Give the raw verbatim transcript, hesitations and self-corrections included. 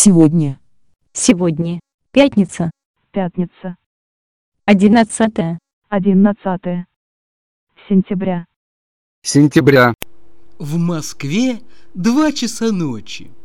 Сегодня. Сегодня. Пятница. Пятница. Одиннадцатое. Одиннадцатое. Сентября. Сентября. В Москве два часа ночи.